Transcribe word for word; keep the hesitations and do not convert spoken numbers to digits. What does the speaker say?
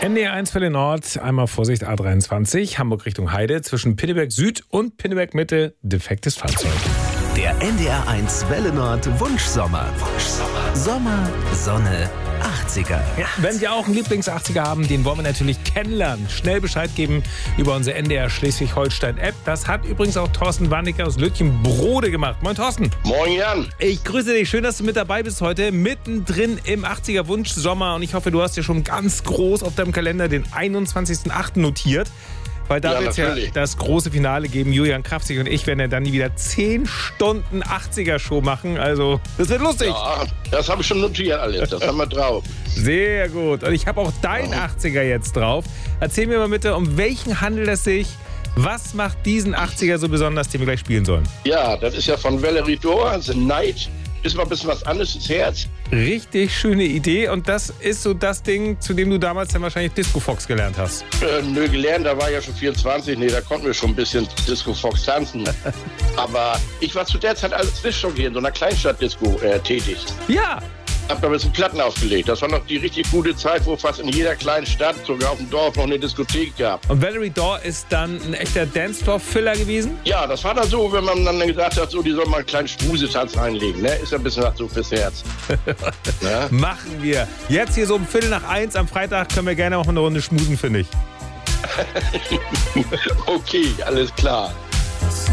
N D R eins Welle Nord, einmal Vorsicht A dreiundzwanzig, Hamburg Richtung Heide, zwischen Pinneberg Süd und Pinneberg Mitte, defektes Fahrzeug. Der N D R eins Welle Nord Wunschsommer. Wunschsommer. Sommer, Sonne, achtziger. Ja, wenn Sie auch einen Lieblings-achtziger haben, den wollen wir natürlich kennenlernen. Schnell Bescheid geben über unsere N D R Schleswig-Holstein-App. Das hat übrigens auch Thorsten Warnecke aus Lötchenbrode gemacht. Moin Thorsten. Moin Jan. Ich grüße dich. Schön, dass du mit dabei bist heute. Mittendrin im achtziger Wunschsommer. Und ich hoffe, du hast dir schon ganz groß auf deinem Kalender den einundzwanzigsten achten notiert. Weil da Ja, wird es ja natürlich. das große Finale geben. Julian Krafzig und ich werden ja dann wieder zehn Stunden achtziger-Show machen. Also, das wird lustig. Ja, das habe ich schon notiert alles. Das haben wir drauf. Sehr gut. Und ich habe auch deinen achtziger jetzt drauf. Erzähl mir mal bitte, um welchen handelt es sich? Was macht diesen achtziger so besonders, den wir gleich spielen sollen? Ja, das ist ja von Valerie Dor, The Night. Ist mal ein bisschen was anderes, das Herz. Richtig schöne Idee. Und das ist so das Ding, zu dem du damals dann wahrscheinlich Disco Fox gelernt hast. Äh, nö, gelernt, da war ich ja schon vierundzwanzig. Nee, da konnten wir schon ein bisschen Disco Fox tanzen. Aber ich war zu der Zeit als Disc-Jockey in so einer Kleinstadt-Disco äh, tätig. Ja. Hab da ein bisschen Platten aufgelegt. Das war noch die richtig gute Zeit, wo fast in jeder kleinen Stadt, sogar auf dem Dorf, noch eine Diskothek gab. Und Valerie Dor ist dann ein echter Dance-Floor-Filler gewesen? Ja, das war dann so, wenn man dann gesagt hat, so, die soll mal einen kleinen Schmusetanz einlegen. Ne? Ist ja ein bisschen was so fürs Herz. Ne? Machen wir. Jetzt hier so um Viertel nach eins am Freitag können wir gerne auch eine Runde schmusen, finde ich. Okay, alles klar.